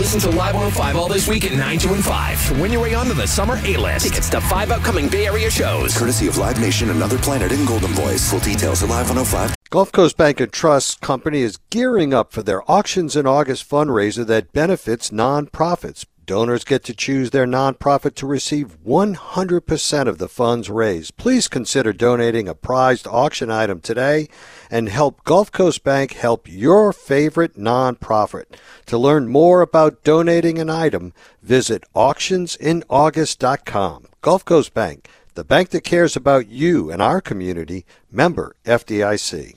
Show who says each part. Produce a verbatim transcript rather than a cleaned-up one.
Speaker 1: Listen to Live one oh five all this week at nine, two, and five to win your way onto the Summer A-List. Tickets to five upcoming Bay Area shows.
Speaker 2: Courtesy of Live Nation, Another Planet, and Golden Voice. Full details at Live one oh five.
Speaker 3: Gulf Coast Bank and Trust Company is gearing up for their Auctions in August fundraiser that benefits nonprofits. Donors get to choose their nonprofit to receive one hundred percent of the funds raised. Please consider donating a prized auction item today and help Gulf Coast Bank help your favorite nonprofit. To learn more about donating an item, visit auctions in august dot com. Gulf Coast Bank, the bank that cares about you and our community. Member F D I C.